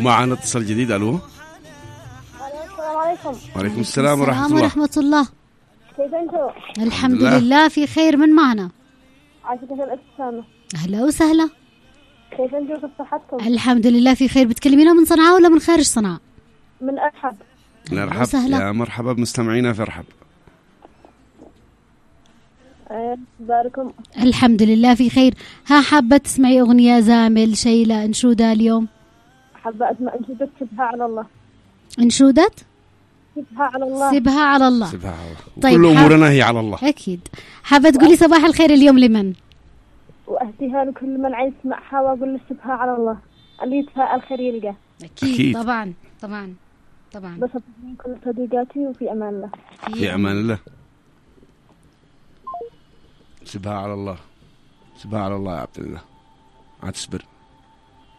ومعنا اتصال جديد. الو. السلام عليكم. وعليكم السلام ورحمة الله. كيف انتم؟ الحمد لله في خير. من معنا؟ عايشة الابتسامة. أهلا وسهلا. كيف انتم؟ كيف صحتكم؟ الحمد لله في خير. بتكلمينا من صنعاء ولا من خارج صنعاء؟ من أرحب. مرحبا يا مرحبا بمستمعينا في أرحب. باركم. الحمد لله في خير. حابة تسمعي أغنية زامل شيلة أنشودة اليوم؟ حابة أسمع أنشودة سبها على الله. أنشودة؟ سبها على الله. سبها على الله. سبها على الله. طيب كل أمورنا هي على الله. أكيد. حابة تقولي صباح الخير اليوم لمن؟ وأهديها لكل من عايز يسمعها وأقول له سبها على الله، اللي يتفائل خير يلقاه. أكيد. طبعا طبعا طبعا. بس كل صديقاتي وفي أمان الله. في أمان الله. سبها على الله. سبها على الله يا عبد الله. عاد تصبر.